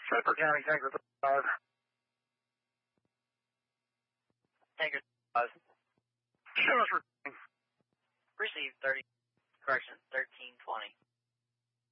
Cooper County, Tanker 5. Tanker 5. Show us for Received 1320.